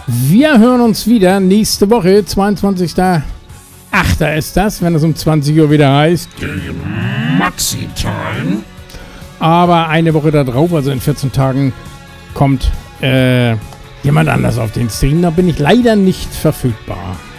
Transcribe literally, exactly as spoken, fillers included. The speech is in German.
Wir hören uns wieder nächste Woche, zweiundzwanzigster achter ist das, wenn es um zwanzig Uhr wieder heißt. Die Maxi-Time. Aber eine Woche da drauf, also in vierzehn Tagen, kommt äh, jemand anders auf den Stream. Da bin ich leider nicht verfügbar.